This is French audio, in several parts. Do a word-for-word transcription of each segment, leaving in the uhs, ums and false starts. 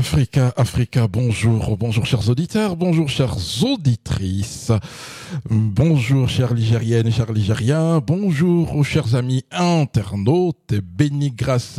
Africa, Africa, bonjour, bonjour chers auditeurs, bonjour chères auditrices, bonjour chères Ligériennes et chers Ligériens, bonjour aux chers amis internautes, béni grâce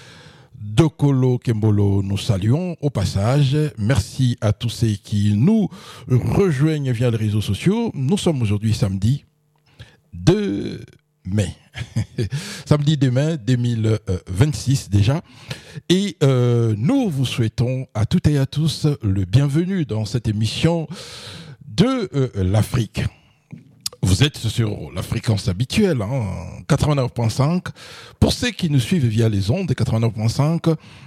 Dokolo Kembolo, nous saluons au passage. Merci à tous ceux qui nous rejoignent via les réseaux sociaux. Nous sommes aujourd'hui samedi deux mai. Samedi deux mai deux mille vingt-six déjà. Et euh, nous vous souhaitons à toutes et à tous le bienvenu dans cette émission de euh, l'Afrique. Vous êtes sur la fréquence habituelle, hein, quatre-vingt-neuf virgule cinq. Pour ceux qui nous suivent via les ondes, quatre-vingt-neuf virgule cinq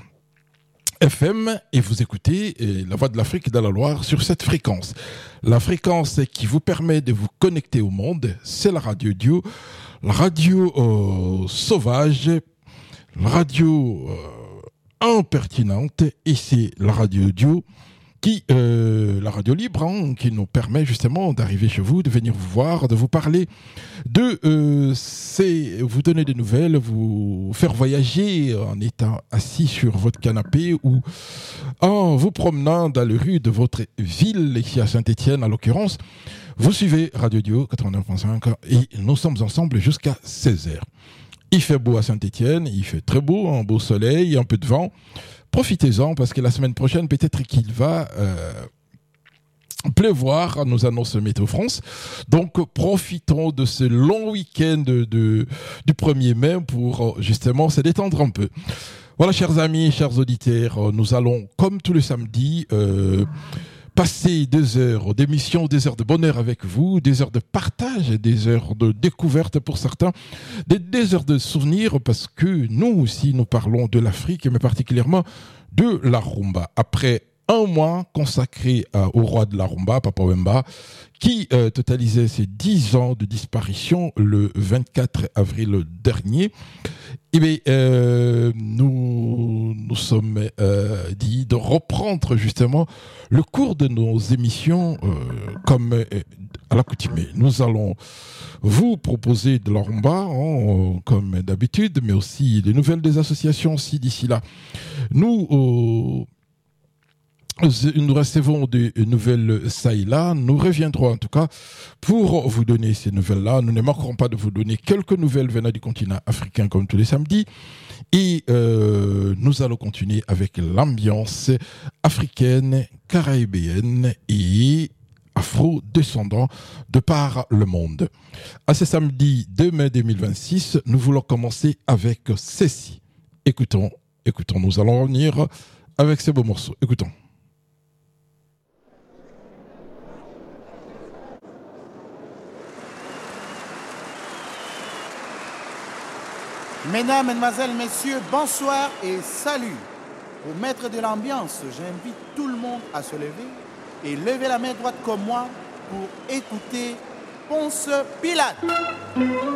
F M, et vous écoutez la Voix de l'Afrique dans la Loire sur cette fréquence. La fréquence qui vous permet de vous connecter au monde, c'est la radio Dio, la radio euh, sauvage, la radio euh, impertinente, et c'est la radio Dio qui, euh, la radio libre, hein, qui nous permet justement d'arriver chez vous, de venir vous voir, de vous parler, de euh, c'est, vous donner des nouvelles, vous faire voyager en étant assis sur votre canapé ou en vous promenant dans les rues de votre ville, ici à Saint-Étienne en l'occurrence. Vous suivez Radio Dio quatre-vingt-neuf virgule cinq et nous sommes ensemble jusqu'à seize heures. Il fait beau à Saint-Étienne, il fait très beau, un beau soleil, un peu de vent. Profitez-en parce que la semaine prochaine, peut-être qu'il va euh, pleuvoir, nous annonce Météo France. Donc, profitons de ce long week-end de, de, du premier mai pour justement se détendre un peu. Voilà, chers amis, chers auditeurs, nous allons, comme tous les samedis, euh, passer des heures d'émission, des heures de bonheur avec vous, des heures de partage, des heures de découverte pour certains, des, des heures de souvenirs parce que nous aussi nous parlons de l'Afrique, mais particulièrement de la rumba. Après un mois consacré à, au roi de la rumba, Papa Wemba, qui euh, totalisait ses dix ans de disparition le vingt-quatre avril dernier. Eh bien, euh, nous nous sommes euh, dit de reprendre justement le cours de nos émissions euh, comme euh, à l'accoutumée. Nous allons vous proposer de la rumba, hein, comme d'habitude, mais aussi les nouvelles des associations si d'ici là. Nous... Euh, Nous recevons des nouvelles ça et là. Nous reviendrons en tout cas pour vous donner ces nouvelles-là. Nous ne manquerons pas de vous donner quelques nouvelles venant du continent africain comme tous les samedis. Et euh, nous allons continuer avec l'ambiance africaine, caribéenne et afro-descendant de par le monde. À ce samedi deux mai deux mille vingt-six, nous voulons commencer avec ceci. Écoutons, écoutons, nous allons revenir avec ces beaux morceaux. Écoutons. Mesdames, Mesdemoiselles, Messieurs, bonsoir et salut. Pour mettre de l'ambiance, j'invite tout le monde à se lever et lever la main droite comme moi pour écouter Ponce Pilate.